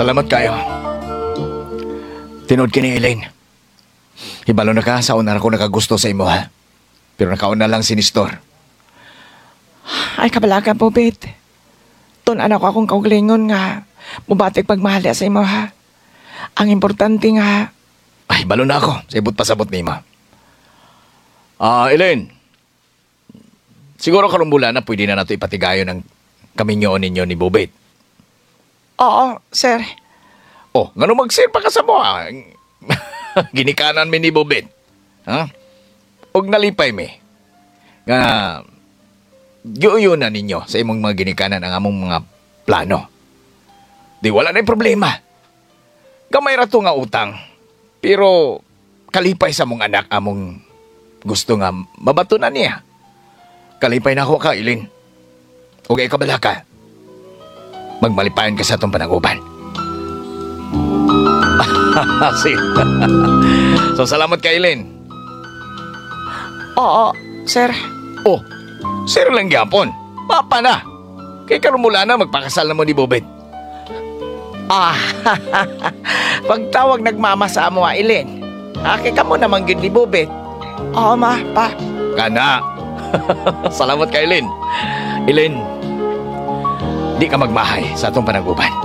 Salamat kayo. Tinood kini Elaine. Hibalo na ka sa una ako nakagusto sa imo ha. Pero nakauna lang si Nestor. Ay, kabalaga po, Bet. Tunan ako akong kauglingon nga mubatik pagmahal sa imo, ha. Ang importante nga, Ay, balo na ako. Sa ibot pasabot ni ima. Elaine. Siguro karong bulan na pwede na nato ipatigayon ng kaminyoon ninyo ni Bobet. oo, sir. Oh, ngano mag-share pa ka sa mo ha? Ginikanan mi ni Bobet. Ha? Og nalipay mi. Nga, giuyo na ninyo sa imong mga ginikanan ang among mga plano. Di wala na yung problema. Gamay ra to nga utang. Pero kalipay sa mong anak among gusto nga mabatunan niya. Kalipay na ako ka, Ilin. Okay ka bala ka. Magmalipayan ka sa itong pananguban. Sige. So, salamat ka, Ilin. Oo, sir. Oh, sir lang gyapon. Papa na. Kay karumula na magpakasal na mo ni Bobet. Ah, pagtawag nagmama sa amo, Ilin. Aki ka mo naman gid ni Bobet. Oo, ma, pa. Kana. Salamat ka, Ilin. Ilin, di ka magmahay sa itong pananguban.